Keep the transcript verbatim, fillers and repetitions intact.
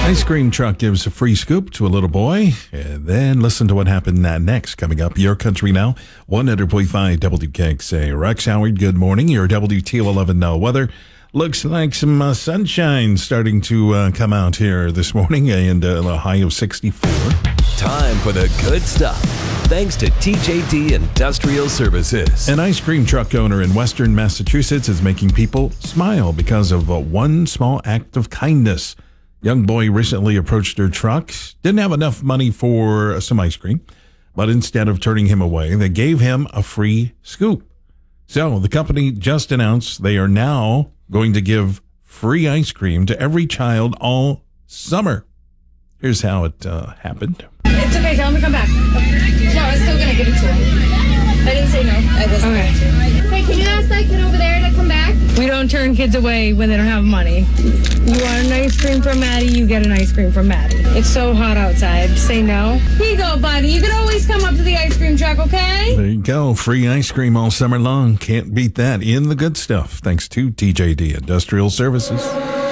Ice cream truck gives a free scoop to a little boy. And then listen to what happened next. Coming up, Your Country Now, one hundred point five W K X A. Rex Howard, good morning. Your W T O eleven now weather. Looks like some uh, sunshine starting to uh, come out here this morning, and uh, a high of sixty-four. Time for the good stuff. Thanks to T J D Industrial Services. An ice cream truck owner in Western Massachusetts is making people smile because of uh, one small act of kindness. Young boy recently approached their truck, didn't have enough money for some ice cream, but instead of turning him away, they gave him a free scoop. So the company just announced they are now going to give free ice cream to every child all summer. Here's how it uh, happened. It's okay, tell him to come back. No, I'm still going to give it to him. I didn't say no. I wasn't. Okay. Hey, can you ask that kid over there to come back? We don't turn kids away when they don't have money. You want an ice cream from Maddie, you get an ice cream from Maddie. It's so hot outside. Say no. Here you go, buddy. You can always come up to the ice cream truck, okay? There you go. Free ice cream all summer long. Can't beat that. In the good stuff. Thanks to T J D Industrial Services.